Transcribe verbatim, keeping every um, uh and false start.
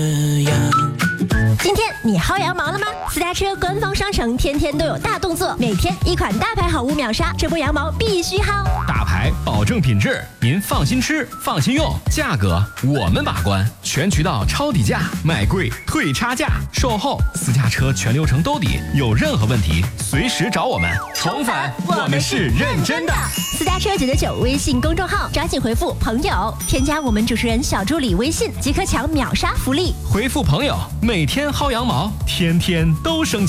今天你薅羊毛了吗？私家车官方商城天天都有大动作，每天一款大牌好物秒杀，这波羊毛必须薅。 大牌保证品质，您放心吃，放心用，价格我们把关，全渠道抄底价，买贵退差价，售后私家车全流程兜底，有任何问题随时找我们。重返，我们是认真的。 私家车九九九微信公众号，抓紧回复朋友，添加我们主持人小助理微信即可抢秒杀福利。 回复朋友，每天薅羊毛，天天都升级。